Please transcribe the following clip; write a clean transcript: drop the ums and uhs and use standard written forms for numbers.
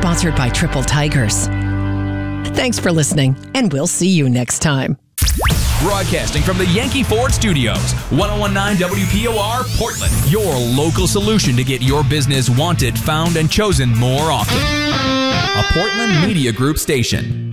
sponsored by Triple Tigers. Thanks for listening, and we'll see you next time. Broadcasting from the Yankee Ford Studios, 1019 WPOR, Portland. Your local solution to get your business wanted, found, and chosen more often. A Portland Media Group station.